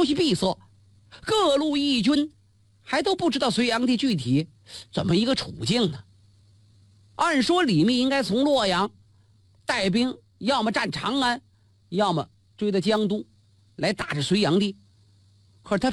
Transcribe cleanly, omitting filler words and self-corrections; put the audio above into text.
消息闭塞，各路义军还都不知道隋炀帝具体怎么一个处境呢。按说李密应该从洛阳带兵，要么占长安，要么追到江都来打着隋炀帝，可是他